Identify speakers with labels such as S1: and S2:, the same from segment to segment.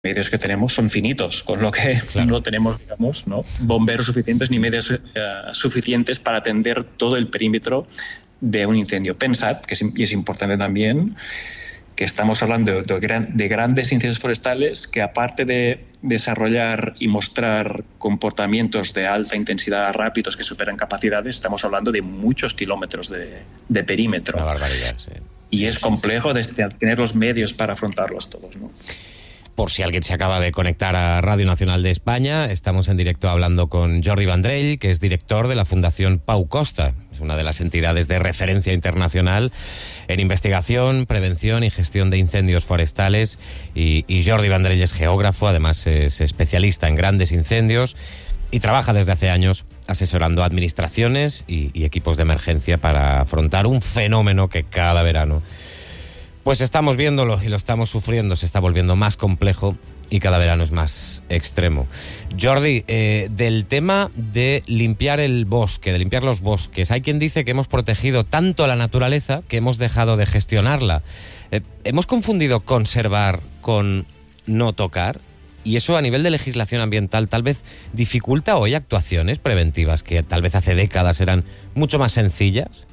S1: medios que tenemos son finitos, con lo que
S2: claro,
S1: no tenemos, digamos, ¿no?, bomberos suficientes ni medios suficientes para atender todo el perímetro de un incendio. Pensad, y es importante también, que estamos hablando de grandes incendios forestales que, aparte de desarrollar y mostrar comportamientos de alta intensidad rápidos que superan capacidades, estamos hablando de muchos kilómetros de perímetro.
S2: Una barbaridad, sí.
S1: Y
S2: sí,
S1: es complejo tener los medios para afrontarlos todos, ¿no?
S2: Por si alguien se acaba de conectar a Radio Nacional de España, estamos en directo hablando con Jordi Vendrell, que es director de la Fundación Pau Costa. Es una de las entidades de referencia internacional en investigación, prevención y gestión de incendios forestales. Y Jordi Vendrell es geógrafo, además es especialista en grandes incendios y trabaja desde hace años asesorando a administraciones y equipos de emergencia para afrontar un fenómeno que cada verano pues estamos viéndolo y lo estamos sufriendo, se está volviendo más complejo y cada verano es más extremo. Jordi, del tema de limpiar el bosque, de limpiar los bosques, hay quien dice que hemos protegido tanto a la naturaleza que hemos dejado de gestionarla. ¿Hemos confundido conservar con no tocar? Y eso, a nivel de legislación ambiental, tal vez dificulta hoy actuaciones preventivas que tal vez hace décadas eran mucho más sencillas.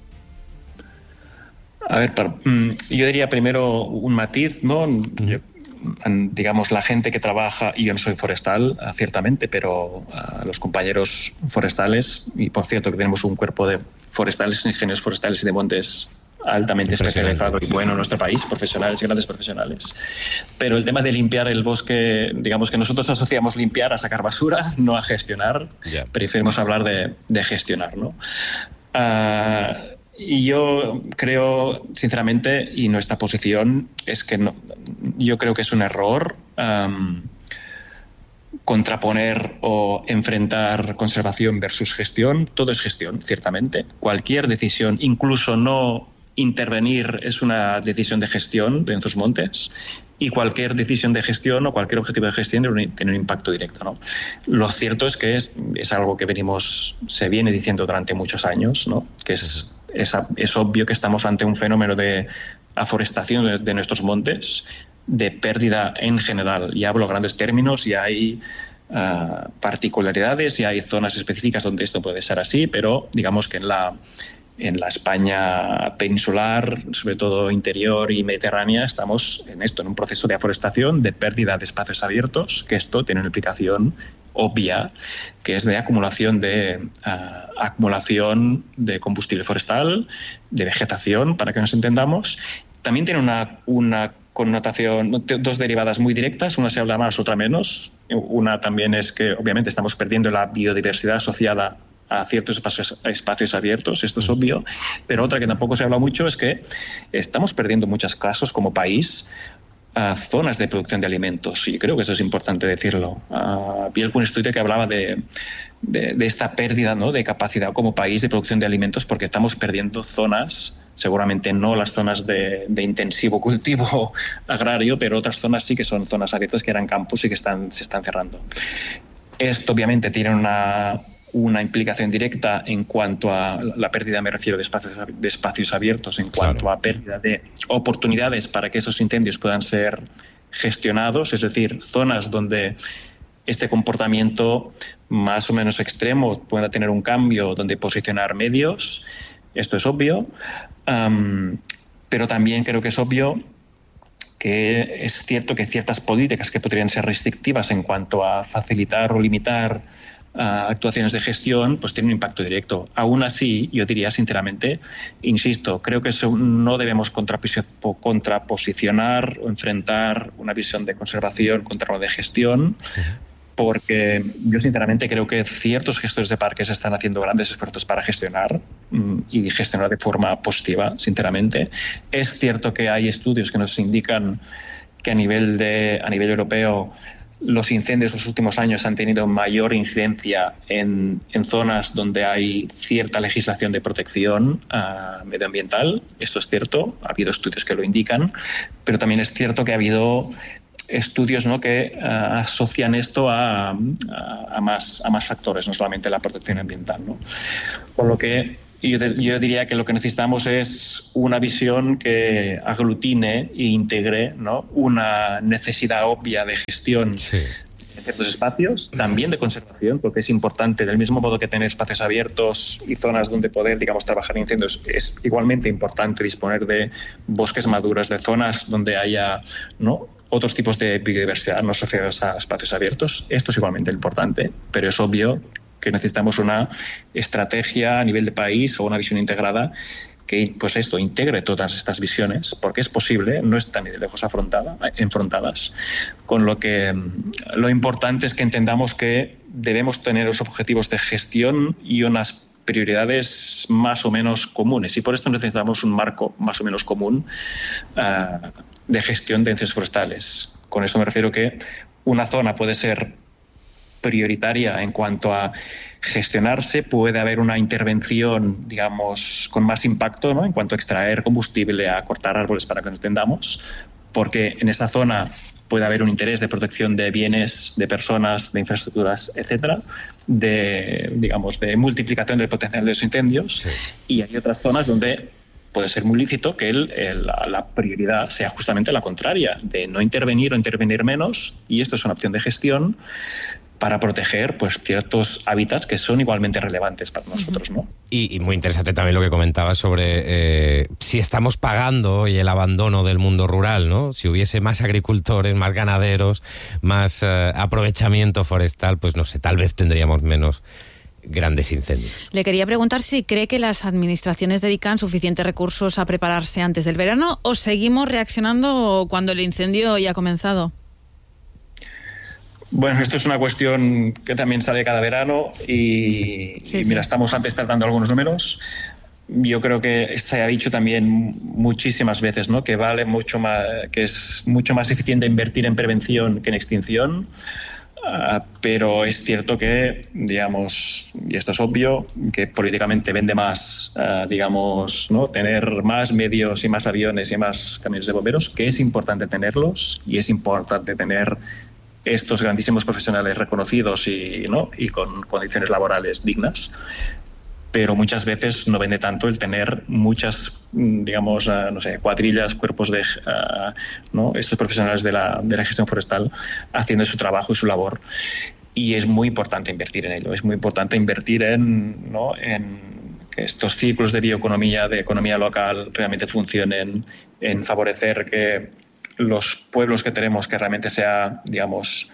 S1: A ver, yo diría primero un matiz, ¿no? Digamos, la gente que trabaja, y yo no soy forestal, ciertamente, pero los compañeros forestales, y por cierto que tenemos un cuerpo de forestales, ingenieros forestales y de montes altamente especializado y bueno en nuestro país, profesionales, grandes profesionales. Pero el tema de limpiar el bosque, digamos que nosotros asociamos limpiar a sacar basura, no a gestionar.
S2: Yeah.
S1: Preferimos hablar de gestionar, ¿no? Y yo creo, sinceramente, y nuestra posición es que no, yo creo que es un error contraponer o enfrentar conservación versus gestión. Todo es gestión, ciertamente. Cualquier decisión, incluso no intervenir, es una decisión de gestión de nuestros montes, y cualquier decisión de gestión o cualquier objetivo de gestión tiene un impacto directo, ¿no? Lo cierto es que es algo que se viene diciendo durante muchos años, ¿no? Que es obvio que estamos ante un fenómeno de aforestación de nuestros montes, de pérdida en general. Y hablo en grandes términos, y hay particularidades y hay zonas específicas donde esto puede ser así, pero digamos que en la España peninsular, sobre todo interior y mediterránea, estamos en un proceso de aforestación, de pérdida de espacios abiertos, que esto tiene una implicación obvia, que es de acumulación de combustible forestal, de vegetación, para que nos entendamos. También tiene una connotación, dos derivadas muy directas, una se habla más, otra menos. Una también es que obviamente estamos perdiendo la biodiversidad asociada a ciertos espacios abiertos, esto es obvio, pero otra que tampoco se habla mucho es que estamos perdiendo en muchos casos como país zonas de producción de alimentos, y creo que eso es importante decirlo. Vi algún estudio que hablaba de esta pérdida, ¿no?, de capacidad como país de producción de alimentos, porque estamos perdiendo zonas, seguramente no las zonas de intensivo cultivo agrario, pero otras zonas sí que son zonas abiertas, que eran campos y que se están cerrando. Esto obviamente tiene una implicación directa en cuanto a la pérdida, me refiero, de espacios abiertos, en cuanto a pérdida de oportunidades para que esos incendios puedan ser gestionados, es decir, zonas donde este comportamiento más o menos extremo pueda tener un cambio, donde posicionar medios. Esto es obvio, pero también creo que es obvio que es cierto que ciertas políticas que podrían ser restrictivas en cuanto a facilitar o limitar actuaciones de gestión, pues tiene un impacto directo. Aún así, yo diría sinceramente, insisto, creo que eso no debemos contraposicionar o enfrentar una visión de conservación contra una de gestión, porque yo sinceramente creo que ciertos gestores de parques están haciendo grandes esfuerzos para gestionar y gestionar de forma positiva, sinceramente. Es cierto que hay estudios que nos indican que a nivel europeo los incendios en los últimos años han tenido mayor incidencia en zonas donde hay cierta legislación de protección medioambiental. Esto es cierto, ha habido estudios que lo indican, pero también es cierto que ha habido estudios, ¿no?, que asocian esto a más factores, no solamente la protección ambiental, ¿no? Por lo que Yo diría que lo que necesitamos es una visión que aglutine e integre, ¿no?, una necesidad obvia de gestión en ciertos espacios, también de conservación, porque es importante, del mismo modo que tener espacios abiertos y zonas donde poder, digamos, trabajar en incendios, es igualmente importante disponer de bosques maduros, de zonas donde haya, ¿no?, otros tipos de biodiversidad no asociados a espacios abiertos. Esto es igualmente importante, pero es obvio que necesitamos una estrategia a nivel de país o una visión integrada que, pues esto, integre todas estas visiones, porque es posible, no están ni de lejos enfrentadas, con lo que lo importante es que entendamos que debemos tener los objetivos de gestión y unas prioridades más o menos comunes, y por esto necesitamos un marco más o menos común de gestión de incendios forestales. Con eso me refiero que una zona puede ser prioritaria en cuanto a gestionarse, puede haber una intervención, digamos, con más impacto, ¿no?, en cuanto a extraer combustible, a cortar árboles, para que nos entendamos, porque en esa zona puede haber un interés de protección de bienes, de personas, de infraestructuras, etcétera, de, digamos, de multiplicación del potencial de los incendios. Y hay otras zonas donde puede ser muy lícito que la prioridad sea justamente la contraria, de no intervenir o intervenir menos, y esto es una opción de gestión para proteger, pues, ciertos hábitats que son igualmente relevantes para nosotros, ¿no?
S2: Y muy interesante también lo que comentabas sobre si estamos pagando hoy el abandono del mundo rural, ¿no? Si hubiese más agricultores, más ganaderos, más aprovechamiento forestal, pues no sé, tal vez tendríamos menos grandes incendios.
S3: Le quería preguntar si cree que las administraciones dedican suficientes recursos a prepararse antes del verano, o seguimos reaccionando cuando el incendio ya ha comenzado.
S1: Bueno, esto es una cuestión que también sale cada verano y mira, estamos antes tratando algunos números. Yo creo que se ha dicho también muchísimas veces, ¿no?, que vale mucho más, que es mucho más eficiente invertir en prevención que en extinción. Pero es cierto que, digamos, y esto es obvio, que políticamente vende más, digamos, ¿no?, tener más medios y más aviones y más camiones de bomberos, que es importante tenerlos, y es importante tener estos grandísimos profesionales reconocidos y con condiciones laborales dignas, pero muchas veces no vende tanto el tener muchas, digamos, no sé, cuadrillas, cuerpos de estos profesionales de la gestión forestal haciendo su trabajo y su labor. Y es muy importante invertir en ello, es muy importante invertir en que estos círculos de bioeconomía, de economía local, realmente funcionen, en favorecer que los pueblos que tenemos, que realmente sea, digamos,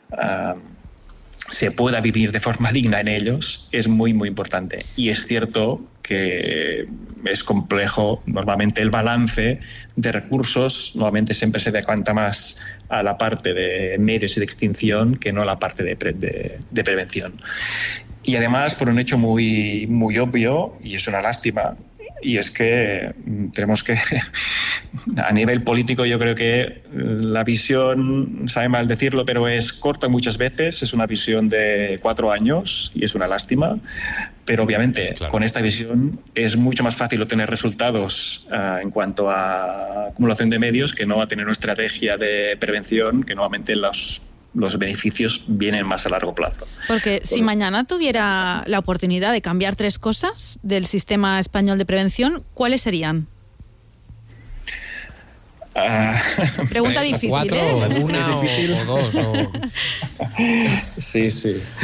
S1: se pueda vivir de forma digna en ellos, es muy, muy importante. Y es cierto que es complejo, normalmente el balance de recursos normalmente siempre se decanta más a la parte de medios y de extinción que no a la parte de prevención. Y además, por un hecho muy, muy obvio, y es una lástima, y es que tenemos que, a nivel político, yo creo que la visión, sabe mal decirlo, pero es corta muchas veces, es una visión de 4 años y es una lástima, pero obviamente claro, con esta visión es mucho más fácil obtener resultados en cuanto a acumulación de medios que no a tener una estrategia de prevención que normalmente los beneficios vienen más a largo plazo.
S3: Porque si mañana tuviera la oportunidad de cambiar 3 cosas del sistema español de prevención, ¿cuáles serían? Pregunta
S2: 3,
S3: difícil,
S2: 4,
S3: ¿eh?
S2: una o 2.
S1: Sí.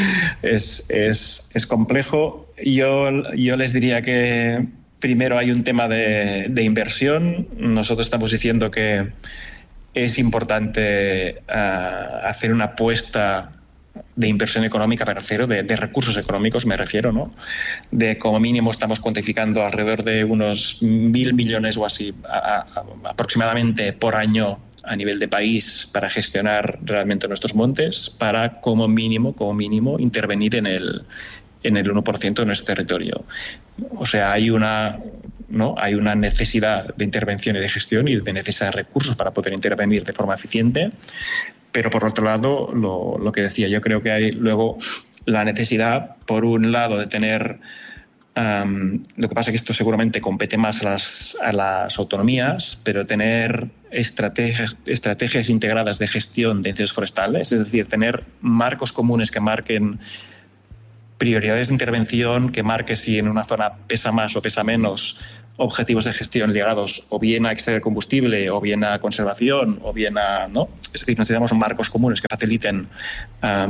S1: Es complejo. Yo les diría que primero hay un tema de inversión. Nosotros estamos diciendo que es importante hacer una apuesta de inversión económica, me refiero, de recursos económicos, me refiero, ¿no? De como mínimo estamos cuantificando alrededor de unos 1.000 millones o así aproximadamente por año a nivel de país para gestionar realmente nuestros montes, para como mínimo intervenir en el 1% de nuestro territorio. O sea, hay una necesidad de intervención y de gestión y de necesidad de recursos para poder intervenir de forma eficiente, pero por otro lado, lo que decía, yo creo que hay luego la necesidad, por un lado, de tener, lo que pasa es que esto seguramente compete más a las autonomías, pero tener estrategias integradas de gestión de incendios forestales, es decir, tener marcos comunes que marquen prioridades de intervención que marque si en una zona pesa más o pesa menos, objetivos de gestión ligados o bien a extraer combustible o bien a conservación o bien a... ¿no? Es decir, necesitamos marcos comunes que faciliten a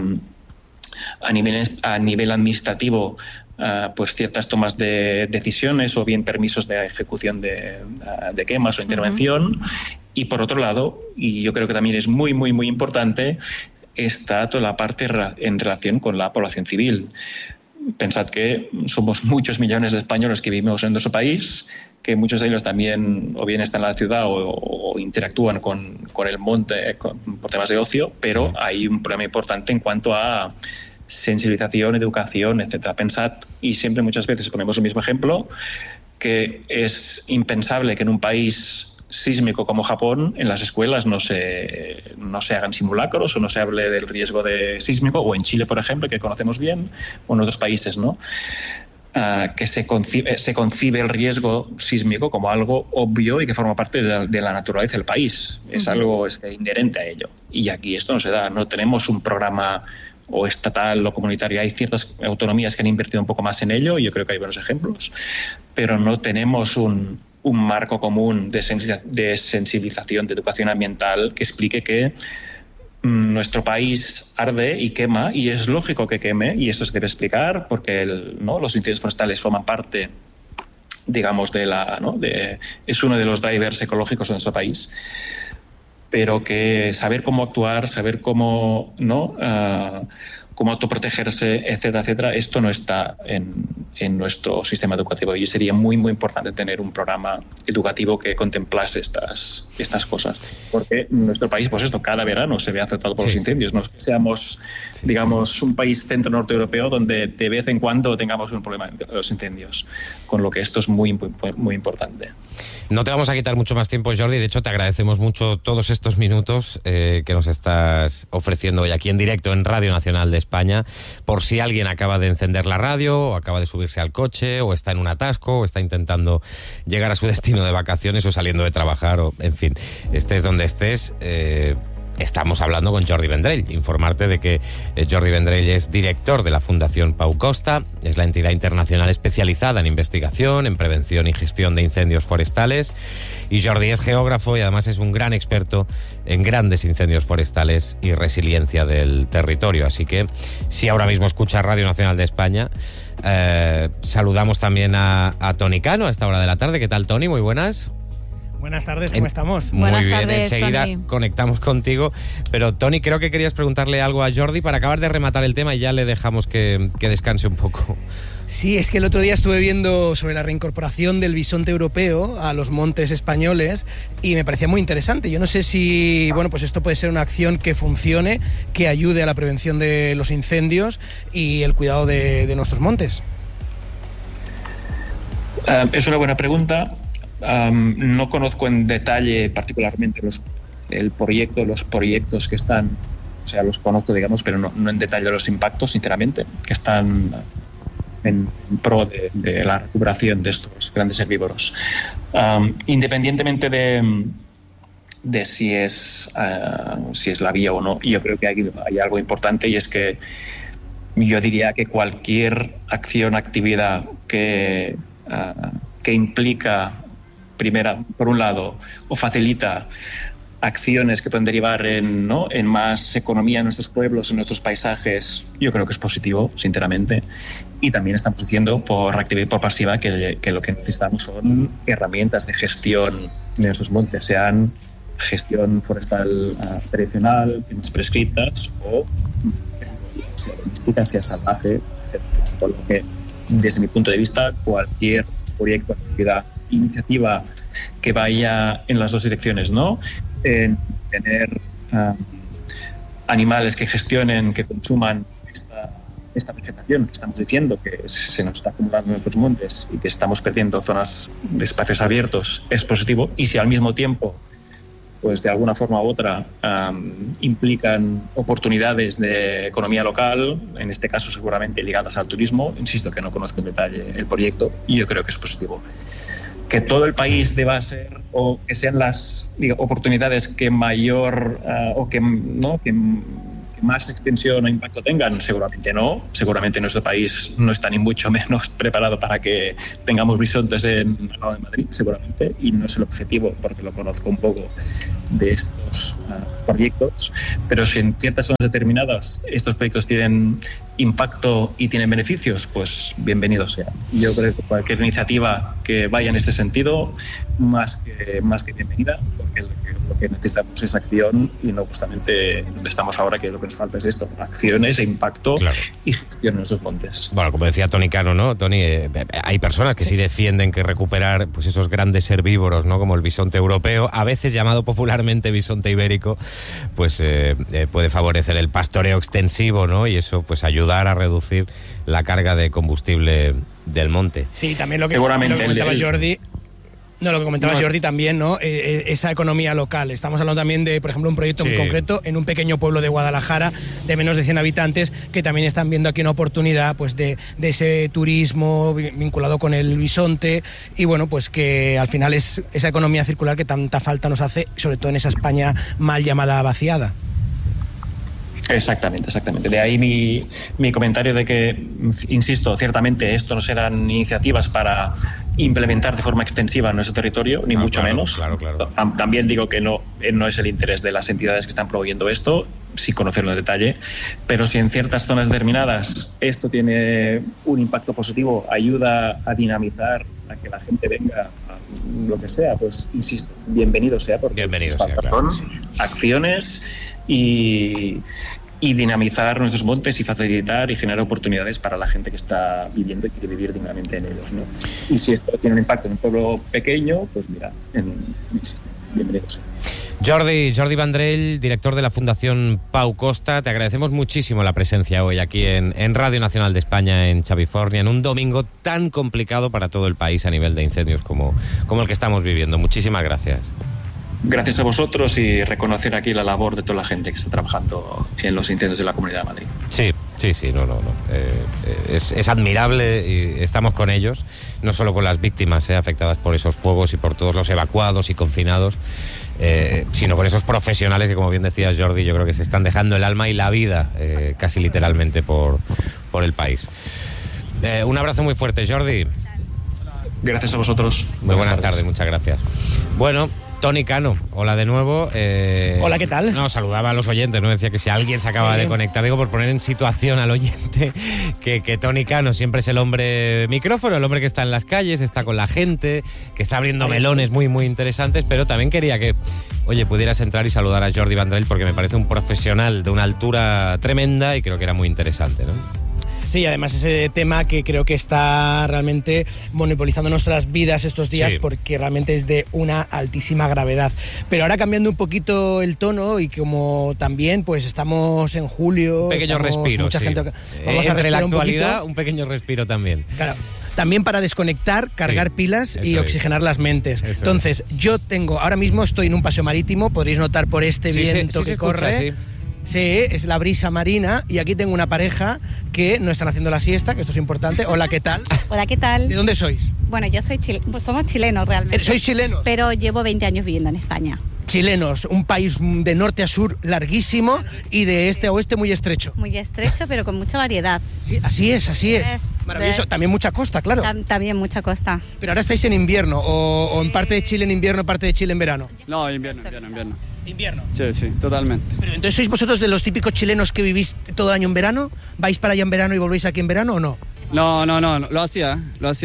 S1: nivel administrativo pues ciertas tomas de decisiones o bien permisos de ejecución de quemas o intervención. Y por otro lado, y yo creo que también es muy, muy, muy importante, está toda la parte en relación con la población civil. Pensad que somos muchos millones de españoles que vivimos en nuestro país, que muchos de ellos también o bien están en la ciudad o interactúan con el monte por temas de ocio, pero hay un problema importante en cuanto a sensibilización, educación, etcétera. Pensad, y siempre muchas veces ponemos el mismo ejemplo, que es impensable que en un país sísmico como Japón, en las escuelas no se hagan simulacros o no se hable del riesgo de sísmico, o en Chile, por ejemplo, que conocemos bien, o en otros países, ¿no? Que se concibe el riesgo sísmico como algo obvio y que forma parte de la naturaleza del país. Es algo inherente a ello. Y aquí esto no se da. No tenemos un programa o estatal o comunitario. Hay ciertas autonomías que han invertido un poco más en ello y yo creo que hay buenos ejemplos, pero no tenemos un marco común de sensibilización, de educación ambiental que explique que nuestro país arde y quema, y es lógico que queme, y eso se debe explicar porque los incendios forestales forman parte, digamos, es uno de los drivers ecológicos de nuestro país, pero que saber cómo actuar, saber cómo cómo autoprotegerse, etcétera, etcétera, esto no está en nuestro sistema educativo, y sería muy, muy importante tener un programa educativo que contemplase estas cosas, porque en nuestro país, pues esto, cada verano se ve afectado por los incendios. No es que seamos, digamos, un país centro-norte europeo donde de vez en cuando tengamos un problema de los incendios, con lo que esto es muy, muy, muy importante.
S2: No te vamos a quitar mucho más tiempo, Jordi. De hecho, te agradecemos mucho todos estos minutos que nos estás ofreciendo hoy aquí en directo en Radio Nacional de España. Por si alguien acaba de encender la radio, o acaba de subirse al coche, o está en un atasco, o está intentando llegar a su destino de vacaciones, o saliendo de trabajar, o en fin, estés donde estés, estamos hablando con Jordi Vendrell. Informarte de que Jordi Vendrell es director de la Fundación Pau Costa, es la entidad internacional especializada en investigación, en prevención y gestión de incendios forestales. Y Jordi es geógrafo y además es un gran experto en grandes incendios forestales y resiliencia del territorio. Así que si ahora mismo escucha Radio Nacional de España, saludamos también a Toni Cano a esta hora de la tarde. ¿Qué tal, Toni? Muy buenas.
S4: Buenas tardes, ¿cómo estamos?
S2: Muy
S3: Buenas
S2: bien,
S3: tardes,
S2: enseguida
S3: Toni.
S2: conectamos contigo. Pero, Toni, creo que querías preguntarle algo a Jordi para acabar de rematar el tema y ya le dejamos que descanse un poco.
S4: Sí, es que el otro día estuve viendo sobre la reincorporación del bisonte europeo a los montes españoles y me parecía muy interesante. Yo no sé si, pues esto puede ser una acción que funcione, que ayude a la prevención de los incendios y el cuidado de nuestros montes.
S1: Es una buena pregunta. No conozco en detalle particularmente los proyectos que están, o sea, los conozco, digamos, pero no en detalle los impactos, sinceramente, que están en pro de la recuperación de estos grandes herbívoros. Independientemente de si es la vía o no, yo creo que hay algo importante, y es que yo diría que cualquier actividad que implica, primera, por un lado, o facilita acciones que pueden derivar en más economía en nuestros pueblos, en nuestros paisajes, yo creo que es positivo, sinceramente. Y también estamos diciendo por activa y por pasiva que lo que necesitamos son herramientas de gestión de nuestros montes, sean gestión forestal tradicional, temas prescritas, o sea doméstica, sea salvaje, etc. Por lo que, desde mi punto de vista, cualquier proyecto, actividad, iniciativa que vaya en las dos direcciones, ¿no? En tener animales que gestionen, que consuman esta vegetación que estamos diciendo que se nos está acumulando en nuestros montes y que estamos perdiendo zonas de espacios abiertos, es positivo. Y si al mismo tiempo, pues de alguna forma u otra, implican oportunidades de economía local, en este caso seguramente ligadas al turismo, insisto que no conozco en detalle el proyecto, y yo creo que es positivo. Que todo el país deba ser, o que sean las oportunidades que mayor, o que más extensión o impacto tengan, seguramente no. Seguramente nuestro país no está ni mucho menos preparado para que tengamos bisontes en el lado de Madrid, seguramente, y no es el objetivo, porque lo conozco un poco de estos proyectos. Pero si en ciertas zonas determinadas estos proyectos tienen impacto y tienen beneficios, pues bienvenido sea. Yo creo que cualquier iniciativa que vaya en este sentido, más que bienvenida, porque lo que necesitamos es acción y no justamente donde estamos ahora, que lo que nos falta es esto, acciones e impacto, claro, y gestión en esos montes.
S2: Bueno, como decía Toni Cano, ¿no? Toni, hay personas que sí defienden que recuperar pues esos grandes herbívoros, ¿no? Como el bisonte europeo, a veces llamado popularmente bisonte ibérico, pues puede favorecer el pastoreo extensivo, ¿no? Y eso pues ayudar a reducir la carga de combustible del monte.
S4: Sí, también lo que comentaba Jordi. No, lo que comentaba Jordi también, ¿no? Esa economía local. Estamos hablando también de, por ejemplo, un proyecto muy concreto en un pequeño pueblo de Guadalajara de menos de 100 habitantes que también están viendo aquí una oportunidad pues de ese turismo vinculado con el bisonte y bueno, pues que al final es esa economía circular que tanta falta nos hace, sobre todo en esa España mal llamada vaciada.
S1: Exactamente. De ahí mi comentario de que, insisto, ciertamente esto no serán iniciativas para implementar de forma extensiva en nuestro territorio, ni mucho menos. Claro. También digo que no es el interés de las entidades que están promoviendo esto, sin conocerlo en detalle, pero si en ciertas zonas determinadas esto tiene un impacto positivo, ayuda a dinamizar, a que la gente venga, a lo que sea, pues insisto, bienvenido sea, porque son acciones y dinamizar nuestros montes y facilitar y generar oportunidades para la gente que está viviendo y quiere vivir dignamente en ellos, ¿no? Y si esto tiene un impacto en un pueblo pequeño, pues mira, bienvenidos.
S2: Jordi Vendrell, director de la Fundación Pau Costa, te agradecemos muchísimo la presencia hoy aquí en Radio Nacional de España, en Chavifornia, en un domingo tan complicado para todo el país a nivel de incendios como el que estamos viviendo. Muchísimas gracias.
S1: Gracias a vosotros y reconocer aquí la labor de toda la gente que está trabajando en los incendios de la Comunidad de Madrid.
S2: Sí, no. Es admirable y estamos con ellos, no solo con las víctimas afectadas por esos fuegos y por todos los evacuados y confinados, sino con esos profesionales que, como bien decía Jordi, yo creo que se están dejando el alma y la vida casi literalmente por el país. Un abrazo muy fuerte, Jordi.
S1: Gracias a vosotros.
S2: Muy buenas tardes, muchas gracias. Bueno, Toni Cano, hola de nuevo.
S4: Hola, ¿qué tal?
S2: No, saludaba a los oyentes, ¿no? Decía que si alguien se acaba de conectar, digo, por poner en situación al oyente, que Toni Cano siempre es el hombre micrófono, el hombre que está en las calles, está con la gente, que está abriendo melones muy, muy interesantes, pero también quería que, oye, pudieras entrar y saludar a Jordi Vendrell, porque me parece un profesional de una altura tremenda y creo que era muy interesante, ¿no?
S4: Sí, además ese tema que creo que está realmente monopolizando nuestras vidas estos días, porque realmente es de una altísima gravedad. Pero ahora cambiando un poquito el tono y como también pues estamos en julio...
S2: Un pequeño respiro,
S4: mucha gente, vamos a
S2: entre la actualidad, un pequeño respiro también.
S4: Claro. También para desconectar, cargar pilas y oxigenar las mentes. Entonces, yo ahora mismo estoy en un paseo marítimo, podréis notar por este viento que corre. Sí, es la brisa marina y aquí tengo una pareja que no están haciendo la siesta, que esto es importante. Hola, ¿qué tal?
S5: Hola, ¿qué tal?
S4: ¿De dónde sois?
S5: Bueno, yo soy somos chilenos realmente.
S4: ¿Sois chilenos?
S5: Pero llevo 20 años viviendo en España.
S4: Chilenos, un país de norte a sur larguísimo y de este a oeste muy estrecho.
S5: Muy estrecho, pero con mucha variedad.
S4: Sí, así es. Maravilloso. También mucha costa, claro.
S5: También mucha costa.
S4: Pero ahora estáis en invierno, o en parte de Chile en invierno, parte de Chile en verano.
S6: No, invierno.
S4: ¿Invierno?
S6: Sí, totalmente.
S4: Pero entonces, ¿sois vosotros de los típicos chilenos que vivís todo el año en verano? ¿Vais para allá en verano y volvéis aquí en verano o no?
S6: No, lo hacía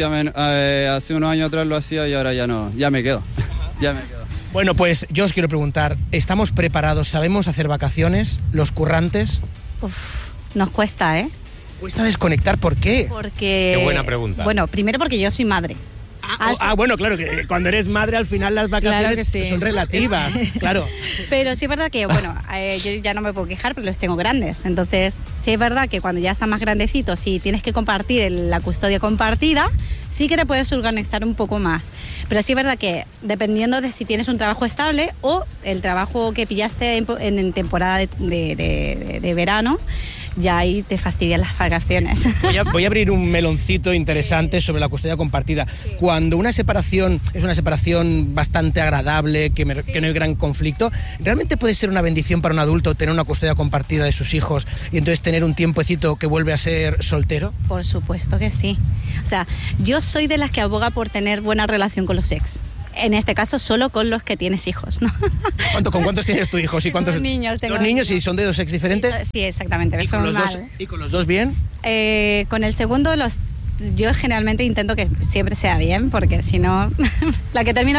S6: hace unos años atrás, lo hacía y ahora ya no, ya me quedo.
S4: Bueno, pues yo os quiero preguntar, ¿estamos preparados? ¿Sabemos hacer vacaciones? ¿Los currantes?
S5: Nos cuesta, ¿eh?
S4: ¿Cuesta desconectar? ¿Por qué?
S5: Porque...
S2: Qué buena pregunta.
S5: Bueno, primero porque yo soy madre.
S4: Bueno, claro, que cuando eres madre al final las vacaciones son relativas, claro.
S5: Pero sí es verdad que, bueno, yo ya no me puedo quejar porque los tengo grandes. Entonces, sí es verdad que cuando ya están más grandecitos y tienes que compartir la custodia compartida, sí que te puedes organizar un poco más. Pero sí es verdad que dependiendo de si tienes un trabajo estable o el trabajo que pillaste en temporada de verano, ya ahí te fastidian las vacaciones.
S4: Voy a abrir un meloncito interesante sobre la custodia compartida. Cuando una separación es una separación bastante agradable, que no hay gran conflicto, ¿realmente puede ser una bendición para un adulto tener una custodia compartida de sus hijos y entonces tener un tiempecito que vuelve a ser soltero?
S5: Por supuesto que sí. O sea, yo soy de las que aboga por tener buena relación con los ex. En este caso, solo con los que tienes hijos, ¿no?
S4: ¿Con cuántos tienes tus hijos? ¿Y cuántos?
S5: Tengo niños.
S4: ¿Dos niños y son de dos ex diferentes?
S5: Sí, exactamente.
S4: ¿Y con los dos bien?
S5: Con el segundo, yo generalmente intento que siempre sea bien, porque si no, la que termina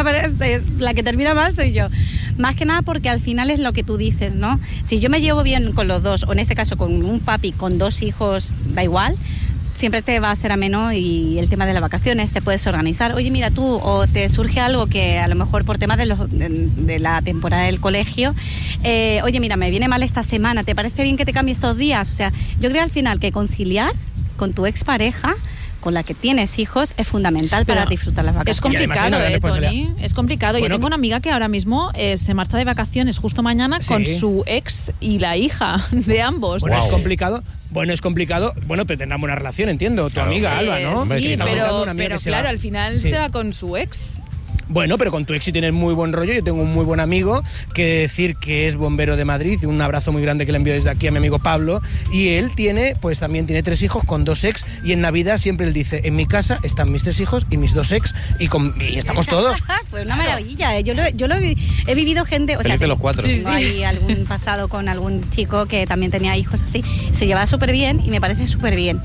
S5: mal soy yo. Más que nada porque al final es lo que tú dices, ¿no? Si yo me llevo bien con los dos, o en este caso con un papi con 2 hijos, da igual, siempre te va a ser ameno, y el tema de las vacaciones te puedes organizar. Oye, mira tú, o te surge algo que a lo mejor por temas de la temporada del colegio, oye, mira, me viene mal esta semana, ¿te parece bien que te cambie estos días? O sea, yo creo al final que conciliar con tu expareja, con la que tienes hijos, es fundamental para disfrutar las vacaciones.
S3: Es complicado, Toni. Es complicado. Bueno, yo tengo una amiga que ahora mismo se marcha de vacaciones justo mañana con su ex y la hija de ambos.
S4: Bueno, es complicado. Bueno, pero tendrán buena relación, entiendo. Tu amiga Alba, ¿no?
S3: Sí, pero claro, al final se va con su ex.
S4: Bueno, pero con tu ex sí tienes muy buen rollo. Yo tengo un muy buen amigo, que decir que es bombero de Madrid. Un abrazo muy grande que le envío desde aquí a mi amigo Pablo. Y él también tiene 3 hijos con 2 ex. Y en Navidad siempre él dice, en mi casa están mis 3 hijos y mis 2 ex. Y estamos todos.
S5: Pues una maravilla. Yo he vivido gente... O sea,
S2: los 4.
S5: Tengo ahí algún pasado con algún chico que también tenía hijos así. Se llevaba súper bien y me parece súper bien.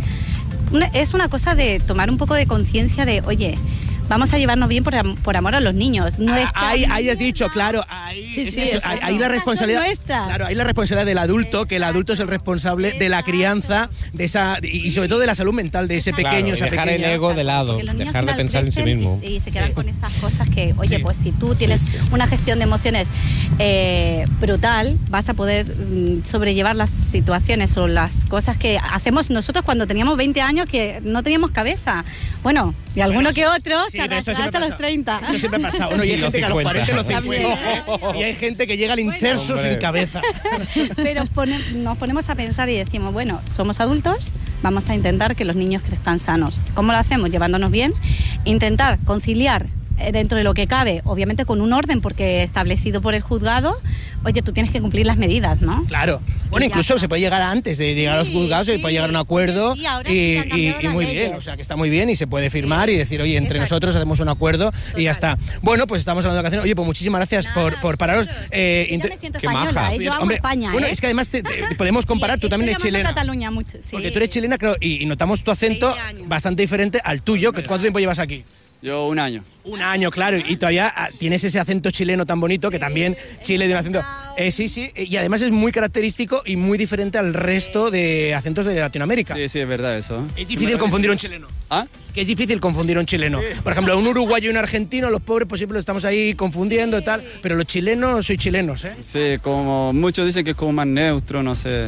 S5: Es una cosa de tomar un poco de conciencia de, oye, vamos a llevarnos bien por amor a los niños.
S4: Ahí has dicho, claro, ahí la responsabilidad, claro, ahí la responsabilidad del adulto, que el adulto es el responsable de la crianza de esa, y sobre todo de la salud mental de ese pequeño, esa
S2: dejar
S4: pequeña.
S2: el ego de lado, dejar de pensar en sí mismo.
S5: Y se quedan con esas cosas que, oye, pues si tú tienes una gestión de emociones brutal, vas a poder sobrellevar las situaciones o las cosas que hacemos nosotros cuando teníamos 20 años, que no teníamos cabeza. Bueno, y alguno que otro se arrastra hasta los 30.
S4: Eso siempre ha pasado. Bueno, y hay gente que a los 40 y los 50. Y hay gente que llega al inserso sin cabeza.
S5: Pero nos ponemos a pensar y decimos, bueno, somos adultos, vamos a intentar que los niños crezcan sanos. ¿Cómo lo hacemos? Llevándonos bien, intentar conciliar dentro de lo que cabe, obviamente con un orden porque establecido por el juzgado. Oye, tú tienes que cumplir las medidas, ¿no?
S4: Claro. Bueno, incluso se puede llegar antes de llegar a los juzgados, se puede llegar a un acuerdo y muy bien, o sea, que está muy bien y se puede firmar y decir, oye, entre nosotros hacemos un acuerdo y ya está. Bueno, pues estamos hablando de vacaciones. Oye, pues muchísimas gracias por pararos.
S5: Yo me siento española, yo amo España.
S4: Bueno, es que además te podemos comparar, tú también eres chilena.
S5: Cataluña mucho, sí.
S4: Porque tú eres chilena, claro, y notamos tu acento bastante diferente al tuyo. ¿Cuánto tiempo llevas aquí?
S6: Yo 1 año.
S4: 1 año, claro, y todavía tienes ese acento chileno tan bonito, que también Chile tiene un acento... sí, y además es muy característico y muy diferente al resto de acentos de Latinoamérica.
S6: Sí, es verdad eso.
S4: Es difícil confundir a un chileno.
S6: ¿Ah?
S4: Que es difícil confundir a un chileno. Sí. Por ejemplo, a un uruguayo y un argentino, los pobres pues siempre lo estamos ahí confundiendo y tal, pero los chilenos soy chilenos, ¿eh?
S6: Sí, como muchos dicen que es como más neutro, no sé.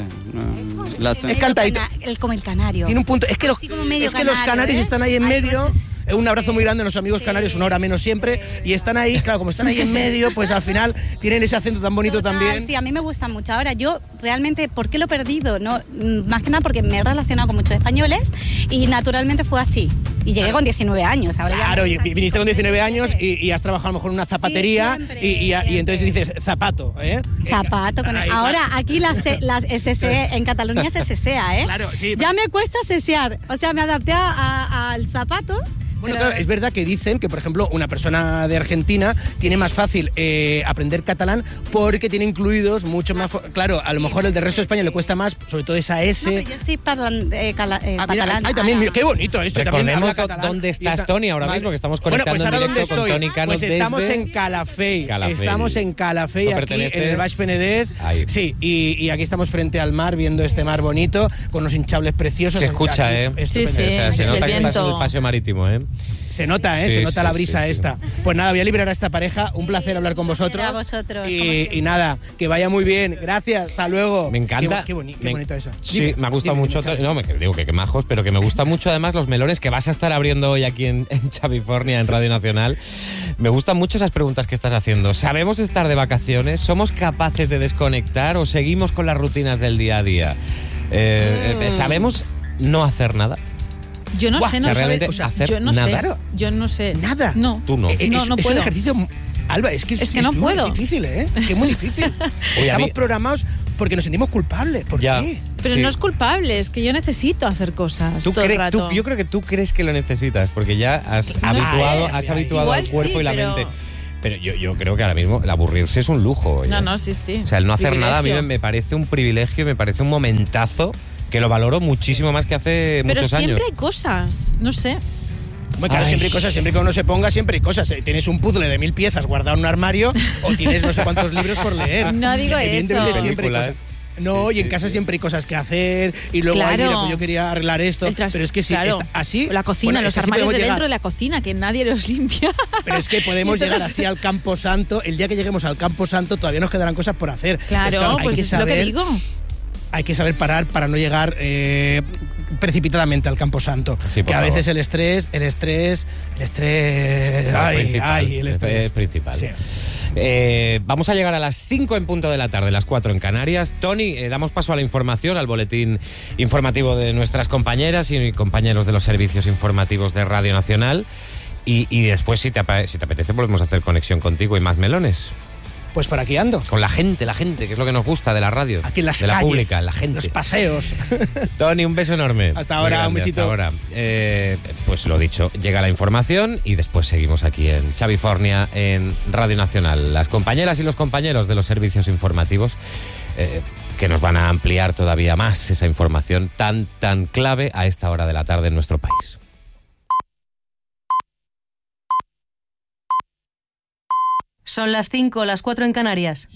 S5: Es cantadito. Como el canario.
S4: Tiene un punto. Es que los canarios están ahí en medio. Un abrazo muy grande a los amigos canarios, 1 hora menos siempre, y están ahí, claro, como están ahí en medio, pues al final tienen ese acento tan bonito también.
S5: Sí, a mí me gusta mucho. Ahora, yo realmente, ¿por qué lo he perdido? No, más que nada porque me he relacionado con muchos españoles y naturalmente fue así. Y llegué con 19 años. Ahora
S4: claro, y viniste con 19 años y has trabajado a lo mejor en una zapatería y entonces dices zapato, ¿eh?
S5: Zapato. Ahora, aquí el CC, en Cataluña se cesea, ¿eh?
S4: Claro, sí.
S5: Ya me cuesta cesear. O sea, me adapté al zapato.
S4: Bueno, claro, es verdad que dicen que, por ejemplo, una persona de Argentina tiene más fácil aprender catalán porque tiene incluidos mucho más... Claro, a lo mejor el del resto de España le cuesta más, sobre todo esa S.
S5: No, pero yo estoy catalán.
S4: Ay, también, qué bonito esto.
S2: Recordemos dónde estás, Toni, ahora mismo, que estamos conectando en directo con Toni Cano.
S4: Pues estamos en Calafell. Estamos en Calafell, aquí en el Baix Penedès. Sí, y aquí estamos frente al mar, viendo este mar bonito, con unos hinchables preciosos.
S2: Se escucha,
S3: Sí,
S2: o sea, se nota que estás en el paseo marítimo,
S4: Se nota, se nota la brisa esta. Pues nada, voy a liberar a esta pareja. Un placer hablar con vosotros.
S5: A vosotros.
S4: Y nada, que vaya muy bien. Gracias, hasta luego.
S2: Me encanta.
S4: Qué bonito eso.
S2: Sí, me ha gustado mucho. No, digo que majos, pero que me gusta mucho además los melones que vas a estar abriendo hoy aquí en Chavifornia, en Radio Nacional. Me gustan mucho esas preguntas que estás haciendo. ¿Sabemos estar de vacaciones? ¿Somos capaces de desconectar o seguimos con las rutinas del día a día? ¿Sabemos no hacer nada?
S3: Yo no sé, no sé.
S2: Realmente hacer
S3: yo no
S2: nada.
S3: sé. Yo no sé.
S4: Nada.
S3: No.
S2: Tú no.
S3: No
S4: Es
S3: puedo.
S4: un ejercicio... Alba, es que
S3: no
S4: muy
S3: puedo.
S4: difícil, ¿eh? Que es muy difícil. Estamos programados porque nos sentimos culpables. ¿Por qué?
S3: Pero
S2: Sí.
S3: no es culpable, es que yo necesito hacer cosas todo el rato.
S2: Yo creo que tú crees que lo necesitas, porque ya has habituado
S3: Igual
S2: al cuerpo
S3: sí,
S2: y la
S3: pero-
S2: mente. Pero yo creo que ahora mismo el aburrirse es un lujo. Oye.
S3: No, sí.
S2: O sea, el no hacer nada a mí
S3: Privilegio.
S2: me parece un privilegio, me parece un momentazo que lo valoro muchísimo más que hace
S3: Pero
S2: muchos años.
S3: siempre hay cosas, no sé.
S4: Bueno, claro, siempre hay cosas, siempre que uno se ponga, siempre hay cosas. Tienes un puzzle de 1000 piezas guardado en un armario o tienes no sé cuántos libros por leer.
S3: No digo
S4: Evidentemente
S3: eso.
S4: siempre hay
S2: Películas.
S4: cosas. No, y en casa siempre hay cosas que hacer y luego, ay,
S3: Claro.
S4: mira, pues yo quería arreglar esto, pero es que sí,
S3: claro.
S4: así...
S3: La cocina,
S4: bueno,
S3: los
S4: es que así
S3: armarios
S4: podemos
S3: de
S4: llegar.
S3: dentro de la cocina, que nadie los limpia.
S4: Pero es que podemos
S3: Y entonces-
S4: llegar así al Campo Santo. El día que lleguemos al Campo Santo todavía nos quedarán cosas por hacer.
S3: Claro,
S4: hay
S3: pues
S4: que
S3: es lo que
S4: saber-
S3: digo.
S4: Hay que saber parar para no llegar precipitadamente al Campo Santo.
S2: Sí, por
S4: que a
S2: favor.
S4: veces el estrés... el estrés.
S2: Es principal.
S4: Sí.
S2: Vamos a llegar a las 5 en punto de la tarde, las 4 en Canarias. Tony, damos paso a la información, al boletín informativo de nuestras compañeras y compañeros de los servicios informativos de Radio Nacional. Y después, si te apetece, volvemos a hacer conexión contigo y más melones.
S4: Pues por aquí ando.
S2: Con la gente, que es lo que nos gusta de la radio.
S4: Aquí en las
S2: de la
S4: calles,
S2: pública, la gente.
S4: los paseos.
S2: Tony, un beso enorme.
S4: Hasta
S2: Muy
S4: ahora,
S2: grande,
S4: un besito.
S2: Hasta ahora. Pues lo dicho, llega la información y después seguimos aquí en Chavifornia, en Radio Nacional. Las compañeras y los compañeros de los servicios informativos que nos van a ampliar todavía más esa información tan clave a esta hora de la tarde en nuestro país.
S7: Son las 5, las 4 en Canarias.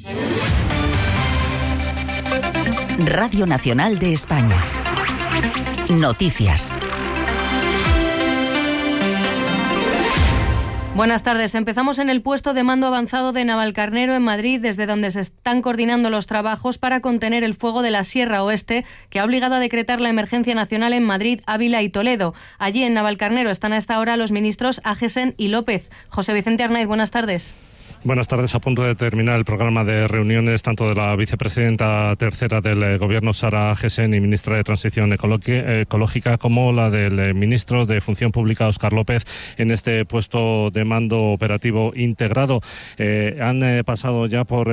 S8: Radio Nacional de España. Noticias.
S7: Buenas tardes. Empezamos en el puesto de mando avanzado de Navalcarnero en Madrid, desde donde se están coordinando los trabajos para contener el fuego de la Sierra Oeste, que ha obligado a decretar la emergencia nacional en Madrid, Ávila y Toledo. Allí en Navalcarnero están a esta hora los ministros Agesen y López. José Vicente Arnaiz, buenas tardes.
S9: Buenas tardes. A punto de terminar el programa de reuniones tanto de la vicepresidenta tercera del Gobierno, Sara Agesen, y ministra de Transición Ecológica, como la del ministro de Función Pública, Óscar López, en este puesto de mando operativo integrado. Han pasado ya por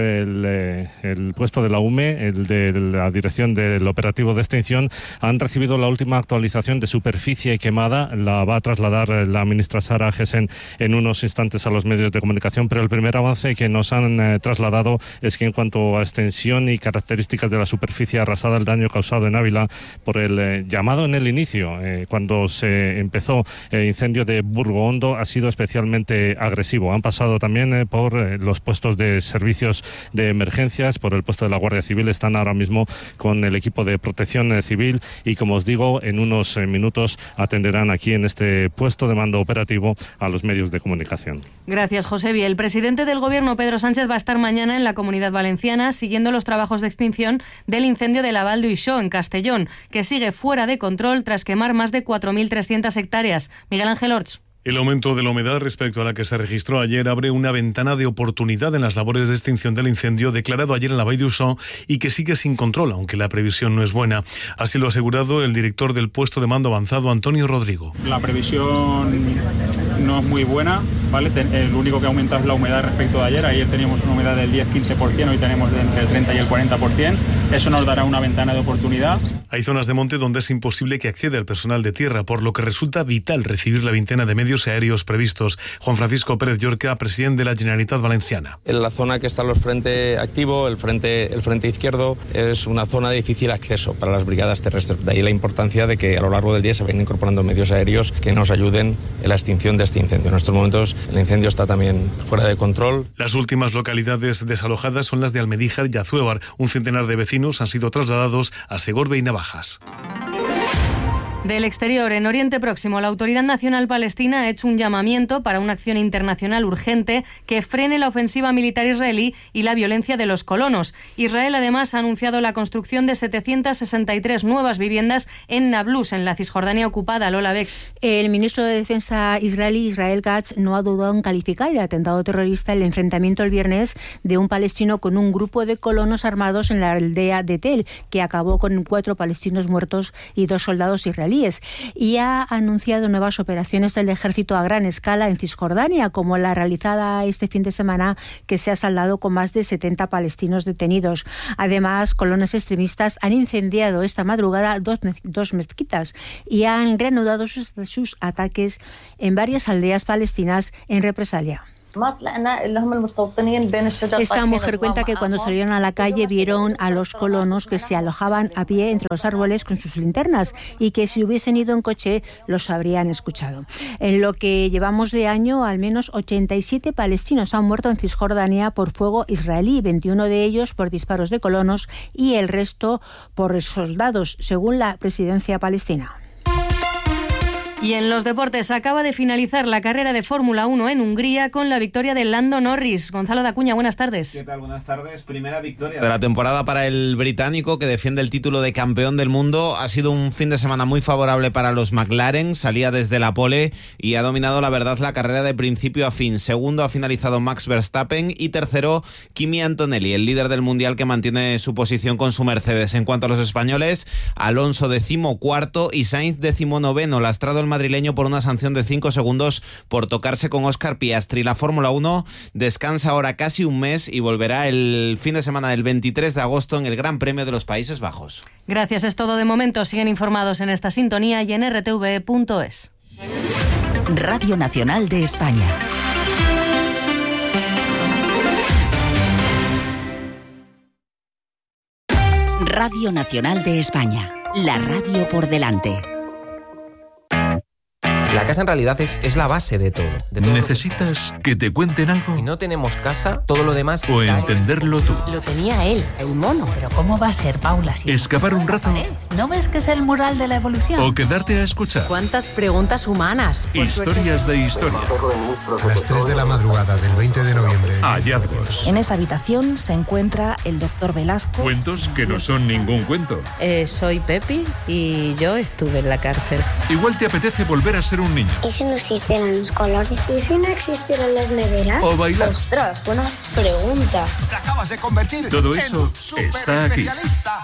S9: el puesto de la UME, el de la Dirección del Operativo de Extinción. Han recibido la última actualización de superficie quemada. La va a trasladar la ministra Sara Agesen en unos instantes a los medios de comunicación, pero el primer avance que nos han trasladado es que en cuanto a extensión y características de la superficie arrasada, el daño causado en Ávila por el llamado en el inicio, cuando se empezó el incendio de Burgo Hondo, ha sido especialmente agresivo. Han pasado también por los puestos de servicios de emergencias, por el puesto de la Guardia Civil. Están ahora mismo con el equipo de protección civil y, como os digo, en unos minutos atenderán aquí en este puesto de mando operativo a los medios de comunicación.
S7: Gracias, Josebi. El presidente del Gobierno, Pedro Sánchez, va a estar mañana en la Comunidad Valenciana siguiendo los trabajos de extinción del incendio de la Val d'Uixó, en Castellón, que sigue fuera de control tras quemar más de 4.300 hectáreas. Miguel Ángel Orts.
S10: El aumento de la humedad respecto a la que se registró ayer abre una ventana de oportunidad en las labores de extinción del incendio declarado ayer en la Vall d'Uixó y que sigue sin control, aunque la previsión no es buena. Así lo ha asegurado el director del puesto de mando avanzado, Antonio Rodrigo.
S11: La previsión no es muy buena, ¿vale? Lo único que aumenta es la humedad respecto de ayer. Ayer teníamos una humedad del 10-15%, hoy tenemos de entre el 30 y el 40%. Eso nos dará una ventana de oportunidad.
S10: Hay zonas de monte donde es imposible que acceda el personal de tierra, por lo que resulta vital recibir la veintena de medios aéreos previstos. Juan Francisco Pérez Llorca, presidente de la Generalitat Valenciana.
S12: En la zona que están los frente activo, el frente izquierdo, es una zona de difícil acceso para las brigadas terrestres. De ahí la importancia de que a lo largo del día se vayan incorporando medios aéreos que nos ayuden en la extinción de este incendio. En estos momentos el incendio está también fuera de control.
S10: Las últimas localidades desalojadas son las de Almedíjar y Azuévar. Un centenar de vecinos han sido trasladados a Segorbe y Navajas.
S7: Del exterior, en Oriente Próximo, la Autoridad Nacional Palestina ha hecho un llamamiento para una acción internacional urgente que frene la ofensiva militar israelí y la violencia de los colonos. Israel, además, ha anunciado la construcción de 763 nuevas viviendas en Nablus, en la Cisjordania ocupada. Lola Bex.
S13: El ministro de Defensa israelí, Israel Katz, no ha dudado en calificar de atentado terrorista el enfrentamiento el viernes de un palestino con un grupo de colonos armados en la aldea de Tel, que acabó con 4 palestinos muertos y 2 soldados israelíes. Y ha anunciado nuevas operaciones del ejército a gran escala en Cisjordania, como la realizada este fin de semana, que se ha saldado con más de 70 palestinos detenidos. Además, colonos extremistas han incendiado esta madrugada dos mezquitas y han reanudado sus ataques en varias aldeas palestinas en represalia. Esta mujer cuenta que cuando salieron a la calle vieron a los colonos que se alojaban a pie entre los árboles con sus linternas y que si hubiesen ido en coche los habrían escuchado. En lo que llevamos de año, al menos 87 palestinos han muerto en Cisjordania por fuego israelí, 21 de ellos por disparos de colonos y el resto por soldados, según la presidencia palestina.
S7: Y en los deportes, acaba de finalizar la carrera de Fórmula 1 en Hungría con la victoria de Lando Norris. Gonzalo Dacuña, buenas tardes.
S14: ¿Qué tal? Buenas tardes. Primera victoria de la temporada para el británico, que defiende el título de campeón del mundo. Ha sido un fin de semana muy favorable para los McLaren. Salía desde la pole y ha dominado, la verdad, la carrera de principio a fin. Segundo ha finalizado Max Verstappen y tercero Kimi Antonelli, el líder del mundial, que mantiene su posición con su Mercedes. En cuanto a los españoles, Alonso 14º y Sainz 19º, lastrado el madrileño por una sanción de 5 segundos por tocarse con Óscar Piastri. La Fórmula 1 descansa ahora casi un mes y volverá el fin de semana del 23 de agosto en el Gran Premio de los Países Bajos.
S7: Gracias, es todo de momento. Siguen informados en esta sintonía y en rtv.es.
S8: Radio Nacional de España. Radio Nacional de España. La radio por delante.
S15: La casa en realidad es la base de todo.
S16: ¿Necesitas que te cuenten algo?
S15: Si no tenemos casa, todo lo demás...
S16: O entenderlo tú.
S17: Lo tenía él, el mono. Pero ¿cómo va a ser, Paula? Si
S16: ¿escapar un rato?
S17: ¿No ves que es el mural de la evolución?
S16: ¿O quedarte a escuchar?
S17: ¿Cuántas preguntas humanas?
S16: Historias de historia.
S18: A las 3 de la madrugada del 20 de noviembre.
S16: Hallazgos.
S17: En esa habitación se encuentra el doctor Velasco.
S16: Cuentos que no son ningún cuento.
S17: Soy Pepi y yo estuve en la cárcel.
S16: Igual te apetece volver a ser un niño.
S19: ¿Y si no existieran los colores? ¿Y si no existieran las neveras?
S16: O bailar.
S19: ¡Ostras, buena pregunta!
S18: Te acabas de convertir
S16: todo eso
S18: en
S16: está aquí.